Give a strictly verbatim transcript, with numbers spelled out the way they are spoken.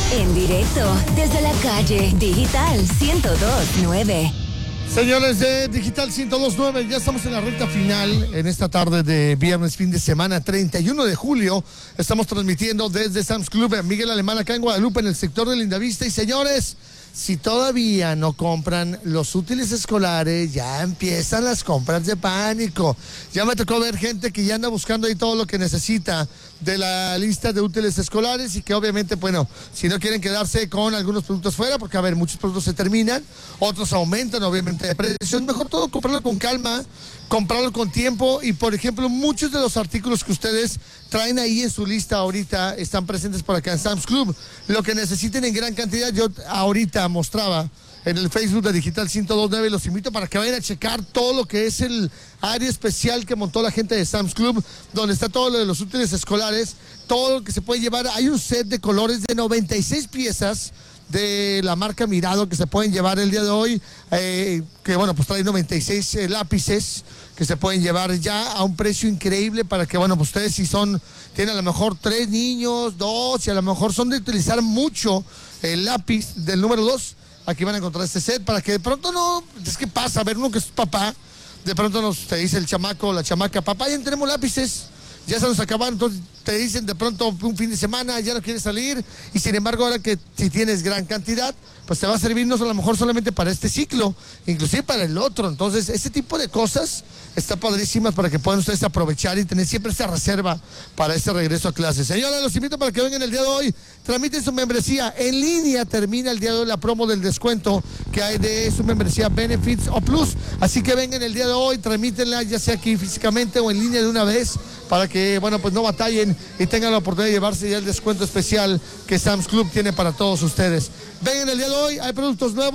En directo desde la calle Digital ciento dos punto nueve. Señores de Digital ciento dos punto nueve, ya estamos en la recta final en esta tarde de viernes, fin de semana, treinta y uno de julio. Estamos transmitiendo desde Sam's Club Miguel Alemán, acá en Guadalupe, en el sector de Lindavista. Y señores, si todavía no compran los útiles escolares, ya empiezan las compras de pánico. Ya me tocó ver gente que ya anda buscando ahí todo lo que necesita de la lista de útiles escolares y que obviamente, bueno, si no quieren quedarse con algunos productos fuera, porque a ver, muchos productos se terminan, otros aumentan obviamente de precio, es mejor todo comprarlo con calma, comprarlo con tiempo. Y por ejemplo, muchos de los artículos que ustedes traen ahí en su lista ahorita están presentes por acá en Sam's Club. Lo que necesiten en gran cantidad, yo ahorita mostraba en el Facebook de Digital ciento dos punto nueve, los invito para que vayan a checar todo lo que es el área especial que montó la gente de Sam's Club, donde está todo lo de los útiles escolares, todo lo que se puede llevar. Hay un set de colores de noventa y seis piezas de la marca Mirado que se pueden llevar el día de hoy, eh, que bueno, pues trae noventa y seis eh, lápices que se pueden llevar ya a un precio increíble para que, bueno, pues ustedes si son, tienen a lo mejor tres niños, dos, y a lo mejor son de utilizar mucho el lápiz del número dos, aquí van a encontrar este set para que de pronto no, es que pasa, a ver, uno que es papá, de pronto nos te dice el chamaco o la chamaca, papá, ya tenemos lápices, ya se nos acabaron, entonces te dicen de pronto un fin de semana, ya no quieres salir, y sin embargo ahora que si tienes gran cantidad, pues te va a servir no a lo mejor solamente para este ciclo, inclusive para el otro. Entonces ese tipo de cosas está padrísimas para que puedan ustedes aprovechar y tener siempre esta reserva para este regreso a clases. Señora, los invito para que vengan el día de hoy, tramiten su membresía en línea. Termina el día de hoy la promo del descuento que hay de su membresía Benefits o Plus, así que vengan el día de hoy, tramítenla ya sea aquí físicamente o en línea de una vez, para que, bueno, pues no batallen y tengan la oportunidad de llevarse ya el descuento especial que Sam's Club tiene para todos ustedes. Vengan el día de hoy, hay productos nuevos.